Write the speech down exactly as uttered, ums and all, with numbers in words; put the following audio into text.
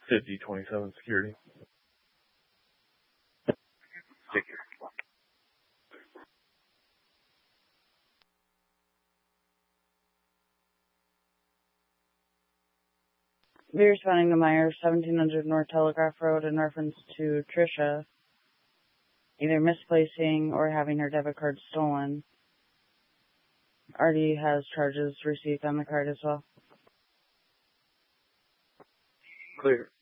fifty twenty-seven security. Figure. Be responding to Myers, seventeen hundred North Telegraph Road, in reference to Trisha either misplacing or having her debit card stolen. Artie has charges received on the card as well. Clear.